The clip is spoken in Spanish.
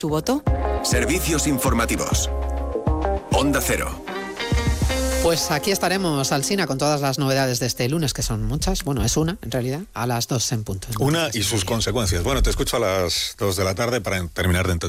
¿Tu voto? Servicios informativos. Onda Cero. Pues aquí estaremos, Alsina, con todas las novedades de este lunes, que son muchas. Bueno, es una, en realidad, a las 2 en punto. Una y sus consecuencias. Bueno, te escucho a las 2 de la tarde para terminar de entender.